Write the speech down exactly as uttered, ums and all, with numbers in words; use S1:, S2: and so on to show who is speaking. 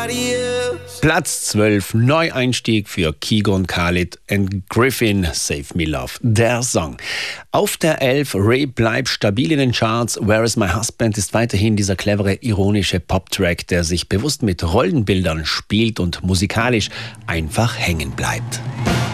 S1: somebody else.
S2: Platz zwölf, Neueinstieg für Keegan Khalid and Griffin, Save Me Love, der Song. Auf der elf, Ray bleibt stabil in den Charts. Where is My Husband ist weiterhin dieser clevere, ironische Pop-Track, der sich bewusst mit Rollenbildern spielt und musikalisch einfach hängen bleibt.